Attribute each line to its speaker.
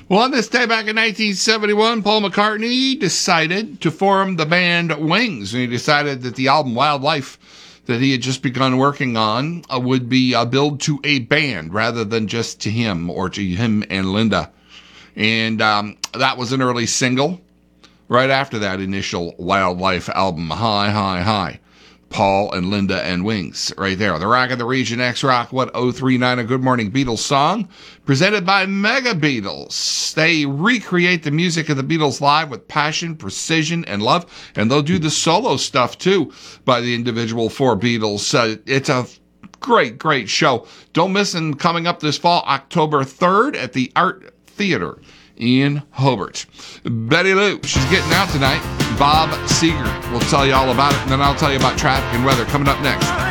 Speaker 1: Well, on this day back in 1971, Paul McCartney decided to form the band Wings, and he decided that the album Wildlife that he had just begun working on would be billed to a band rather than just to him or to him and Linda. And that was an early single right after that initial Wildlife album, Hi, Hi, Hi. Paul and Linda and Wings, right there. The Rock of the Region, X-Rock, 1039, a Good Morning Beatles song, presented by Mega Beatles. They recreate the music of the Beatles live with passion, precision, and love, and they'll do the solo stuff, too, by the individual four Beatles. It's a great, great show. Don't miss them coming up this fall, October 3rd, at the Art Theater in Hobart. Betty Lou, she's getting out tonight. Bob Seger will tell you all about it, and then I'll tell you about traffic and weather coming up next.